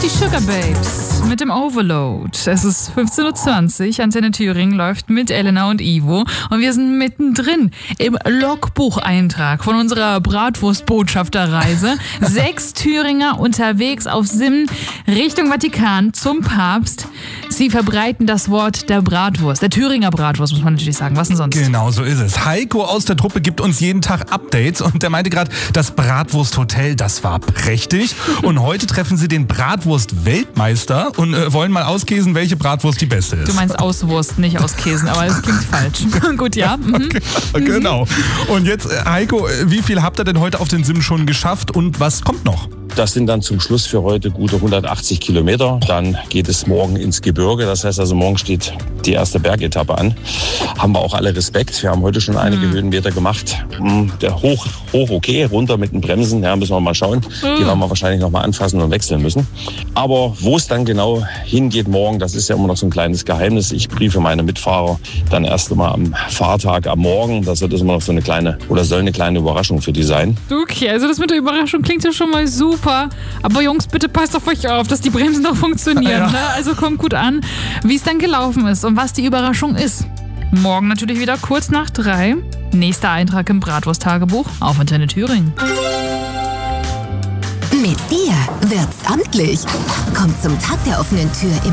Die Sugar Babes mit dem Overload. Es ist 15.20 Uhr, Antenne Thüringen läuft mit Elena und Ivo und wir sind mittendrin im Logbucheintrag von unserer Bratwurstbotschafterreise. 6 Thüringer unterwegs auf Sim Richtung Vatikan zum Papst. Sie verbreiten das Wort der Bratwurst, der Thüringer Bratwurst, muss man natürlich sagen. Was denn sonst? Genau, so ist es. Heiko aus der Truppe gibt uns jeden Tag Updates und der meinte gerade, das Bratwursthotel, das war prächtig. Und heute treffen sie den Bratwurst-Weltmeister und wollen mal auskäsen, welche Bratwurst die beste ist. Du meinst Auswurst, nicht auskäsen, aber das klingt falsch. Gut, ja. Okay, genau. Und jetzt, Heiko, wie viel habt ihr denn heute auf den Sim schon geschafft und was kommt noch? Das sind dann zum Schluss für heute gute 180 Kilometer. Dann geht es morgen ins Gebirge. Das heißt also, morgen steht die erste Bergetappe an. Haben wir auch alle Respekt. Wir haben heute schon einige Höhenmeter gemacht. Der hoch okay, runter mit den Bremsen. Ja, müssen wir mal schauen. Die werden wir wahrscheinlich noch mal anfassen und wechseln müssen. Aber wo es dann genau hingeht morgen, das ist ja immer noch so ein kleines Geheimnis. Ich briefe meine Mitfahrer dann erst einmal am Fahrtag am Morgen. Das wird immer noch so eine kleine oder soll eine kleine Überraschung für die sein. Okay, also das mit der Überraschung klingt ja schon mal super. Aber Jungs, bitte passt auf euch auf, dass die Bremsen noch funktionieren. Ja. Ne? Also kommt gut an, wie es dann gelaufen ist und was die Überraschung ist. Morgen natürlich wieder kurz nach 3. Nächster Eintrag im Bratwurst-Tagebuch auf Antenne Thüringen. Mit dir wird's amtlich. Komm zum Tag der offenen Tür im